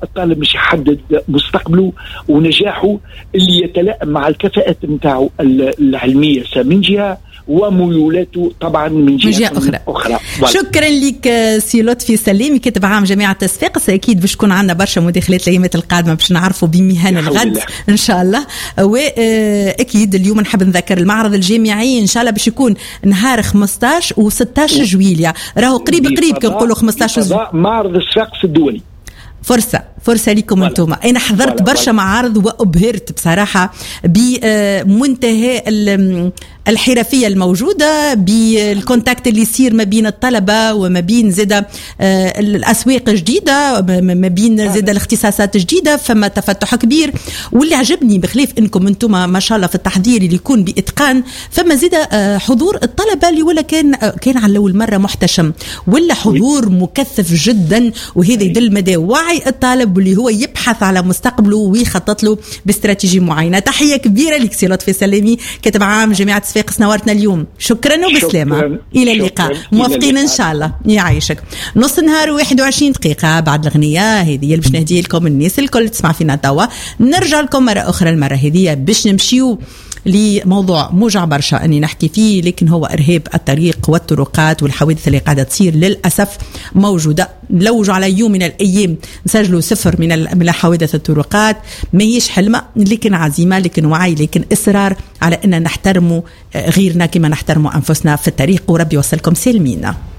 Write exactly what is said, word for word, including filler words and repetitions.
الطالب مش يحدد مستقبله ونجاحه اللي يتلائم مع الكفاءات نتاعو العلمية من جهة وميولاته طبعا من جهة, جهة أخرى, أخرى. شكرا لك سي لطفي سليمي كاتب عام جامعة صفاقس. أكيد باش تكون عندنا برشا مداخلات الأيامات القادمة باش نعرفوا بمهن الغد الله. إن شاء الله. وأكيد اليوم نحب نذكر المعرض الجامعي إن شاء الله باش يكون نهار خمسطاش وستاش جويلية راهو قريب قريب كنقولوا خمسطاش معرض صفاقس الدولي. فرصة فرصة لكم أنتم. أنا حضرت برشا معارض وأبهرت بصراحة بمنتهى الحرفية الموجودة بالكونتاكت اللي يصير ما بين الطلبة وما بين زادة الأسواق جديدة ما بين زادة الاختصاصات جديدة فما تفتح كبير. واللي عجبني بخلاف إنكم أنتم ما شاء الله في التحضير اللي يكون بإتقان فما زادة حضور الطلبة اللي ولا كان كان على أول مرة محتشم ولا حضور مكثف جدا وهذا يدل مدى وعي الطالب واللي هو يبحث على مستقبله ويخطط له باستراتيجية معينة. تحية كبيرة لك سي لطفي سليمي كاتب عام جامعة صفاقس نورتنا اليوم. شكرا وبسلامة. شكرا. إلى اللقاء. موافقين إن شاء الله. يعيشك. نص النهار واحد وعشرين دقيقة بعد الأغنية هذه اللي باش نهدي لكم الناس الكل تسمع فينا توا. نرجع لكم مرة أخرى المرة هذه باش نمشيو لموضوع موجع برشا أني نحكي فيه لكن هو إرهاب الطريق والطرقات والحوادث اللي قاعدة تصير للأسف موجودة. لوجوا على يوم من الأيام نسجلوا صفر من من حوادث الطرقات ما هيش حلمة لكن عزيمة لكن وعي لكن إصرار على أن نحترموا غيرنا كما نحترموا أنفسنا في الطريق وربي يوصلكم سالمين.